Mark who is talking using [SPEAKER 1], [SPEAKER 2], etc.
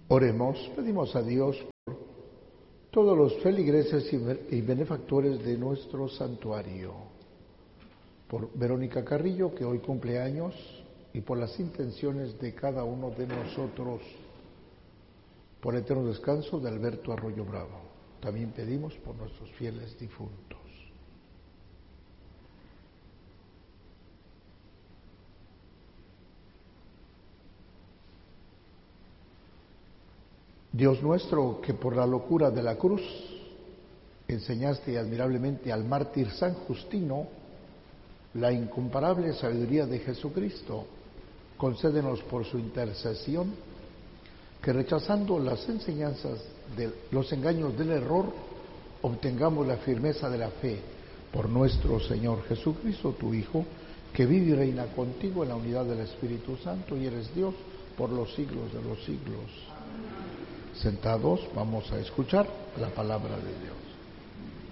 [SPEAKER 1] Oremos, pedimos a Dios por todos los feligreses y benefactores de nuestro santuario, por Verónica Carrillo, que hoy cumple años, y por las intenciones de cada uno de nosotros, por el eterno descanso de Alberto Arroyo Bravo. También pedimos por nuestros fieles difuntos. Dios nuestro, que por la locura de la cruz enseñaste admirablemente al mártir San Justino la incomparable sabiduría de Jesucristo, concédenos por su intercesión que, rechazando las enseñanzas de los engaños del error, obtengamos la firmeza de la fe por nuestro Señor Jesucristo, tu Hijo, que vive y reina contigo en la unidad del Espíritu Santo y eres Dios por los siglos de los siglos. Sentados, vamos a escuchar la palabra de Dios.